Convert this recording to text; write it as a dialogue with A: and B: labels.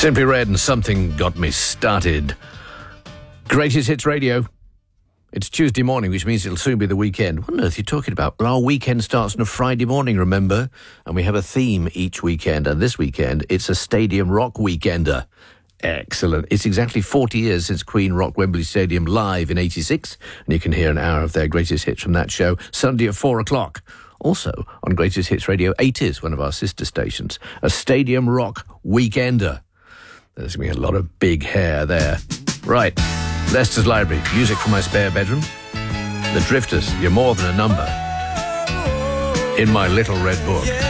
A: Simply Red and Something Got Me Started. Greatest Hits Radio. It's Tuesday morning, which means it'll soon be the weekend. What on earth are you talking about? Well, our weekend starts on a Friday morning, remember? And we have a theme each weekend. And this weekend, it's a Stadium Rock Weekender. Excellent. It's exactly 40 years since Queen rocked Wembley Stadium live in 86. And you can hear an hour of their greatest hits from that show Sunday at 4 o'clock. Also, on Greatest Hits Radio 80s, one of our sister stations, a Stadium Rock Weekender. There's going to be a lot of big hair there. Right, Leicester's Library, music from my spare bedroom. The Drifters, You're More Than a Number. In My Little Red Book.